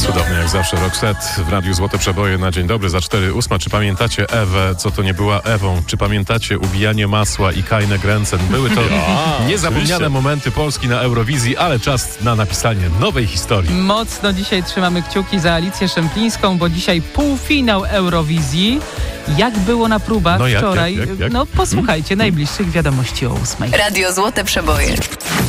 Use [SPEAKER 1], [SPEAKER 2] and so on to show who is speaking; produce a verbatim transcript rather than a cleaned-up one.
[SPEAKER 1] Cudownie jak zawsze Roxette w Radiu Złote Przeboje na dzień dobry za cztery ósma. Czy pamiętacie Ewę, co to nie była Ewą? Czy pamiętacie ubijanie masła i Kajnę Grenzen? Były to
[SPEAKER 2] Ja,
[SPEAKER 1] niezapomniane
[SPEAKER 2] oczywiście.
[SPEAKER 1] momenty Polski na Eurowizji, ale czas na napisanie nowej historii.
[SPEAKER 3] Mocno dzisiaj trzymamy kciuki za Alicję Szemplińską, bo dzisiaj półfinał Eurowizji. Jak było na próbach
[SPEAKER 1] No jak,
[SPEAKER 3] wczoraj?
[SPEAKER 1] jak, jak, jak?
[SPEAKER 3] No posłuchajcie najbliższych wiadomości o ósmej.
[SPEAKER 4] Radio Złote Przeboje.